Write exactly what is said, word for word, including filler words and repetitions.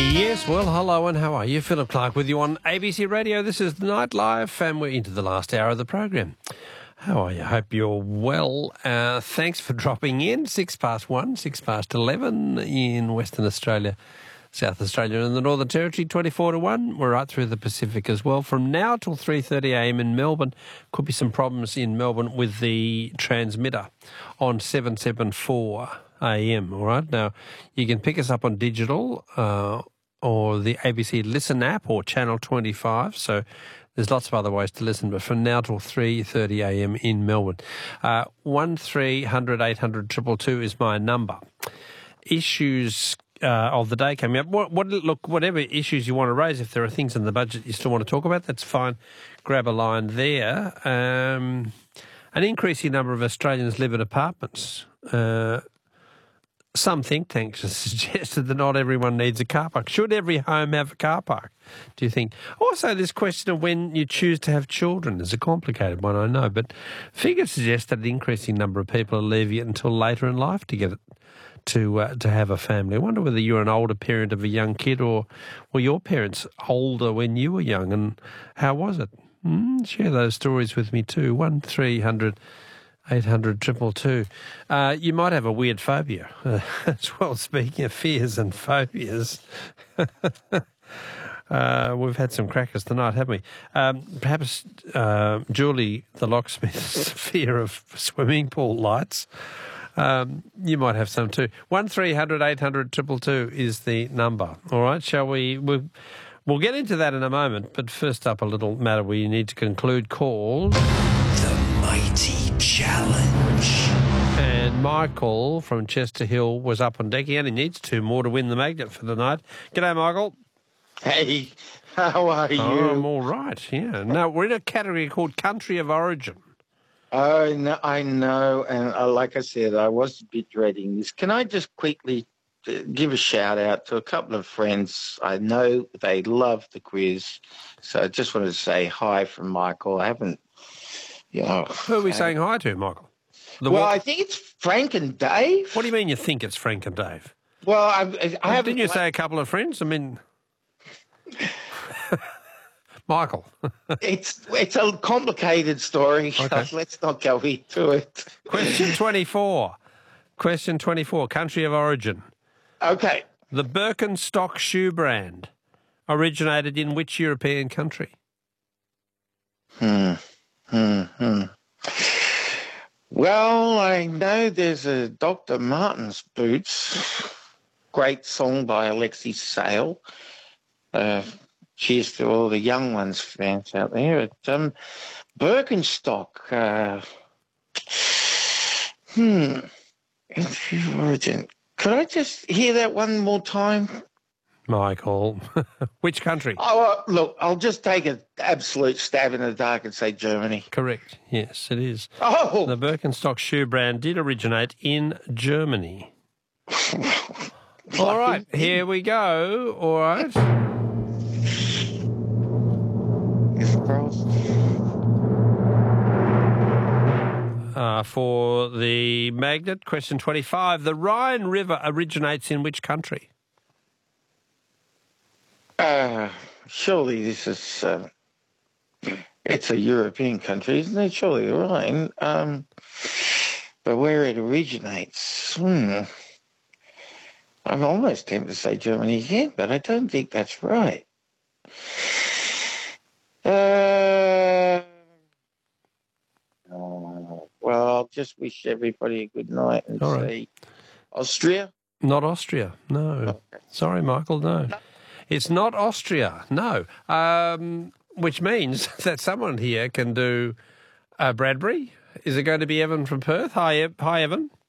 Yes, well, hello and how are you? Philip Clark with you on A B C Radio. This is Night Live and we're into the last hour of the program. How are you? Hope you're well. Uh, thanks for dropping in. Six past one, six past eleven in Western Australia, South Australia and the Northern Territory, twenty-four to one. We're right through the Pacific as well. From now till three thirty a m in Melbourne, could be some problems in Melbourne with the transmitter on seven seventy-four a m, all right? Now, you can pick us up on digital uh, or the A B C Listen app or Channel twenty-five, so there's lots of other ways to listen, but from now till three thirty a m in Melbourne. Uh, one three hundred eight hundred two two two is my number. Issues uh, of the day coming up. What, what, look, whatever issues you want to raise, if there are things in the budget you still want to talk about, that's fine. Grab a line there. Um, an increasing number of Australians live in apartments. Uh, Some think tanks have suggested that not everyone needs a car park. Should every home have a car park, do you think? Also, this question of when you choose to have children is a complicated one, I know, but figures suggest that an increasing number of people are leaving it until later in life to get it, to uh, to have a family. I wonder whether you're an older parent of a young kid or were your parents older when you were young, and how was it? Mm, share those stories with me too. One three hundred eight hundred two two two. Uh, you might have a weird phobia uh, as well. Speaking of fears and phobias, uh, we've had some crackers tonight, haven't we? Um, perhaps uh, Julie, the locksmith's fear of swimming pool lights. Um, you might have some too. One three hundred eight hundred two two two is the number. All right, shall we? We'll, we'll get into that in a moment, but first up, a little matter we need to conclude called The Mighty Challenge. And Michael from Chester Hill was up on deck. He only needs two more to win the magnet for the night. G'day, Michael. Hey, how are you? Oh, I'm all right, yeah. No, we're in a category called Country of Origin. Oh, no, I know, and uh, like I said, I was a bit dreading this. Can I just quickly uh, give a shout-out to a couple of friends? I know they love the quiz, so I just wanted to say hi from Michael. I haven't, you know... Who are we uh, saying hi to, Michael? The well, what? I think it's Frank and Dave. What do you mean you think it's Frank and Dave? Well, I, I, I haven't... Didn't you say a couple of friends? I mean... Michael. it's it's a complicated story. Okay. Let's not go into it. Question twenty-four. Question twenty-four, Country of Origin. Okay. The Birkenstock shoe brand originated in which European country? Hmm. Hmm. Hmm. Well, I know there's a Doctor Martens boots. Great song by Alexi Sale. Uh, cheers to all the young ones fans out there. But, um, Birkenstock. Uh, hmm. Origin. Could I just hear that one more time? Michael. Which country? Oh, uh, look, I'll just take an absolute stab in the dark and say Germany. Correct. Yes, it is. Oh! The Birkenstock shoe brand did originate in Germany. All right, here we go. All right. Uh, for the magnet, question twenty-five. The Rhine River originates in which country? Uh, surely this is, uh, it's a European country, isn't it? Surely the Rhine. Um, but where it originates, hmm. I'm almost tempted to say Germany again, but I don't think that's right. Uh, uh, well, I'll just wish everybody a good night and All say right. Austria? Not Austria, no. Okay. Sorry, Michael, no. It's not Austria, no. Um, which means that someone here can do uh, Bradbury. Is it going to be Evan from Perth? Hi, e- hi Evan.